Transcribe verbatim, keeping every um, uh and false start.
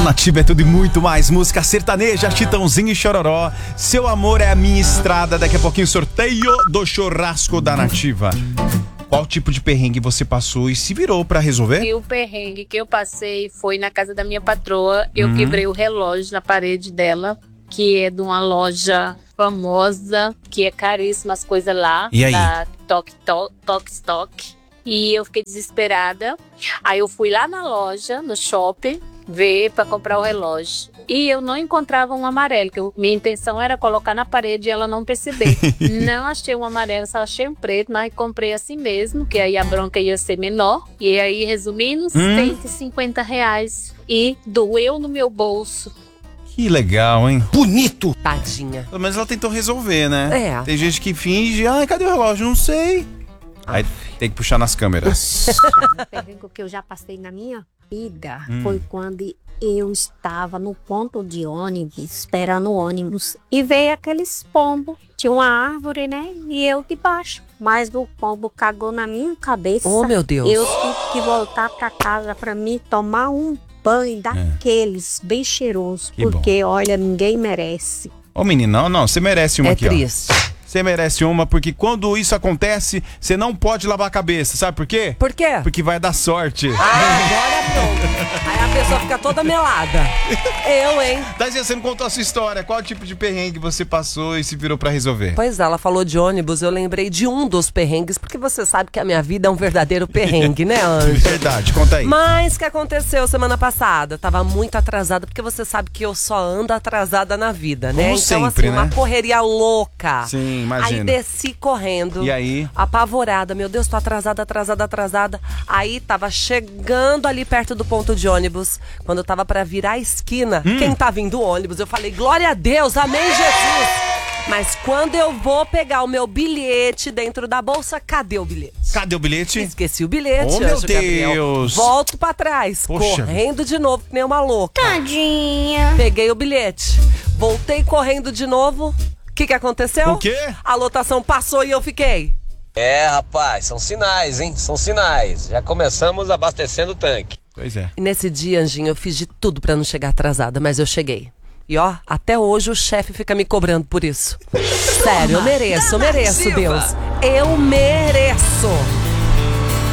Nativa é tudo e muito mais. Música sertaneja, Chitãozinho e Chororó. Seu amor é a minha estrada. Daqui a pouquinho sorteio do churrasco da Nativa. Qual tipo de perrengue você passou e se virou pra resolver? E o perrengue que eu passei foi na casa da minha patroa. Eu Uhum. quebrei o relógio na parede dela, que é de uma loja famosa, que é caríssima as coisas lá. E aí? Da Tok Tok, Tok Stock. E eu fiquei desesperada. Aí eu fui lá na loja, no shopping, ver pra comprar o relógio. E eu não encontrava um amarelo, que eu, minha intenção era colocar na parede e ela não perceber. Não achei um amarelo, só achei um preto, mas comprei assim mesmo, que aí a bronca ia ser menor. E aí, resumindo, hum. cento e cinquenta reais. E doeu no meu bolso. Que legal, hein? Bonito! Tadinha. Pelo menos ela tentou resolver, né? É. Tem gente que finge, ai, cadê o relógio? Não sei. Aí tem que puxar nas câmeras. O perrengue que eu já passei na minha vida Hum. foi quando eu estava no ponto de ônibus, esperando o ônibus, e veio aqueles pombos. Tinha uma árvore, né? E eu debaixo. Mas o pombo cagou na minha cabeça. Oh, meu Deus. Eu tive que voltar pra casa pra mim tomar um banho daqueles bem cheirosos. Que porque, olha, ninguém merece. Ô, menino, não, não, você merece uma É aqui, triste. ó. Você merece uma, porque quando isso acontece, você não pode lavar a cabeça, sabe por quê? Por quê? Porque vai dar sorte. Ah, agora pronto. Aí a pessoa fica toda melada. Eu, hein? Thaís, você não contou a sua história. Qual tipo de perrengue você passou e se virou pra resolver? Pois é, ela falou de ônibus, eu lembrei de um dos perrengues, porque você sabe que a minha vida é um verdadeiro perrengue, né, Anjo? Verdade, conta aí. Mas o que aconteceu semana passada? Tava muito atrasada, porque você sabe que eu só ando atrasada na vida, né? Como então, sempre, assim, né? uma correria louca. Sim, imagina. Aí desci correndo. E aí? Apavorada. Meu Deus, tô atrasada, atrasada, atrasada. Aí tava chegando ali perto do ponto de ônibus. Quando eu tava pra virar a esquina, Hum. quem tá vindo o ônibus? Eu falei, glória a Deus, amém, Jesus. Mas quando eu vou pegar o meu bilhete dentro da bolsa, cadê o bilhete? Cadê o bilhete? Esqueci o bilhete, Oh, meu Anjo Gabriel. Deus. Volto pra trás, Poxa. correndo de novo, que nem uma louca. Tadinha. Peguei o bilhete, voltei correndo de novo. O que que aconteceu? O quê? A lotação passou e eu fiquei. É, rapaz, são sinais, hein? São sinais. Já começamos abastecendo o tanque. Pois é. E nesse dia, Anjinho, eu fiz de tudo pra não chegar atrasada, mas eu cheguei. E ó, até hoje o chefe fica me cobrando por isso. Sério, eu mereço, eu mereço, Deus. Eu mereço.